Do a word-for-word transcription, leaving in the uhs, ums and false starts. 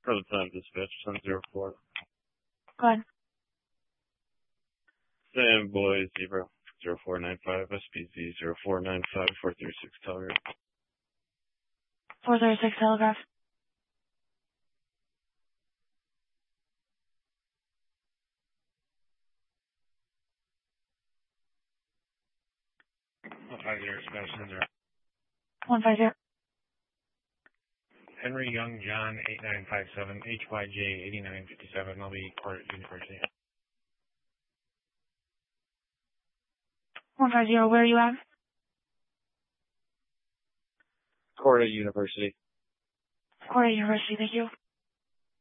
For the time dispatch, ten zero four. Go ahead. Sam Boy zero zero four nine five S P Z zero four nine five four three six Telegraph. four thirty-six Telegraph. one five zero Sebastian zero. one five zero. Henry Young John eight nine five seven H Y J eighty-nine fifty-seven. I'll be Court University. one five zero, where are you at? Court University. Court University, thank you.